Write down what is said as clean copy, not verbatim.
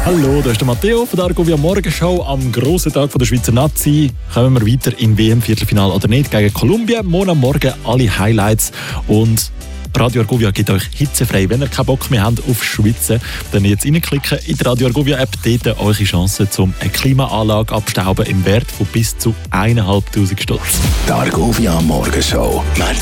Hallo, da ist der Matteo von der Argovia Morgenshow. Am grossen Tag der Schweizer Nazi kommen wir weiter im WM-Viertelfinale oder nicht gegen Kolumbien. Morgen am Morgen alle Highlights und Radio Argovia gibt euch hitzefrei. Wenn ihr keinen Bock mehr habt auf Schwitzen, dann jetzt reinklicken in die Radio Argovia App. Dort eure Chance, um eine Klimaanlage abstauben im Wert von bis zu 1'500 Stutz. Die Argovia Morgenshow.